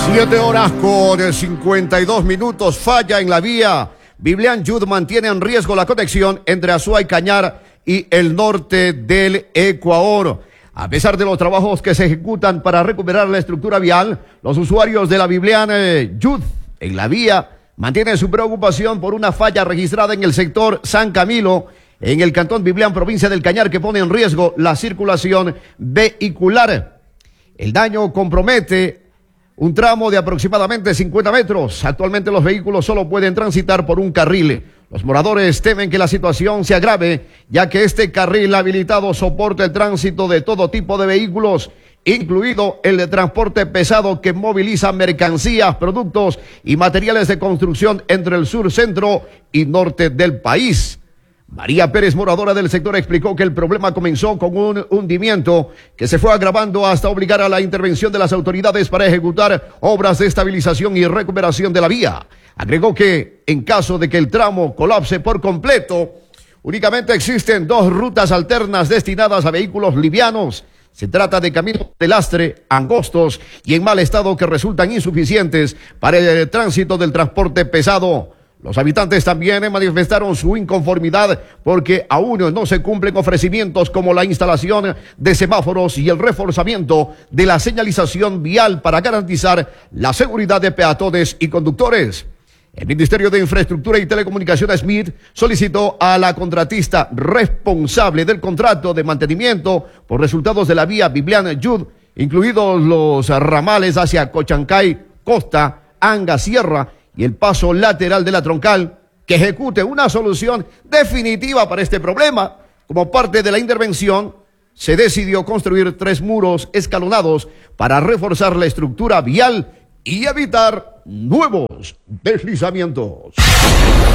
7 horas con 52 minutos, falla en la vía. Biblian Yud mantiene en riesgo la conexión entre Azuay, Cañar y el norte del Ecuador. A pesar de los trabajos que se ejecutan para recuperar la estructura vial, los usuarios de la Biblian Yud en la vía mantienen su preocupación por una falla registrada en el sector San Camilo, en el cantón Biblian, provincia del Cañar, que pone en riesgo la circulación vehicular. El daño compromete un tramo de aproximadamente 50 metros. Actualmente los vehículos solo pueden transitar por un carril. Los moradores temen que la situación se agrave, ya que este carril habilitado soporta el tránsito de todo tipo de vehículos, incluido el de transporte pesado que moviliza mercancías, productos y materiales de construcción entre el sur, centro y norte del país. María Pérez, moradora del sector, explicó que el problema comenzó con un hundimiento que se fue agravando hasta obligar a la intervención de las autoridades para ejecutar obras de estabilización y recuperación de la vía. Agregó que en caso de que el tramo colapse por completo, únicamente existen dos rutas alternas destinadas a vehículos livianos. Se trata de caminos de lastre, angostos y en mal estado que resultan insuficientes para el tránsito del transporte pesado. Los habitantes también manifestaron su inconformidad porque aún no se cumplen ofrecimientos como la instalación de semáforos y el reforzamiento de la señalización vial para garantizar la seguridad de peatones y conductores. El Ministerio de Infraestructura y Telecomunicaciones, MIT, solicitó a la contratista responsable del contrato de mantenimiento por resultados de la vía Biblian Yud, incluidos los ramales hacia Cochancay, Costa, Anga, Sierra y el paso lateral de la troncal, que ejecute una solución definitiva para este problema. Como parte de la intervención, se decidió construir 3 muros escalonados para reforzar la estructura vial y evitar nuevos deslizamientos.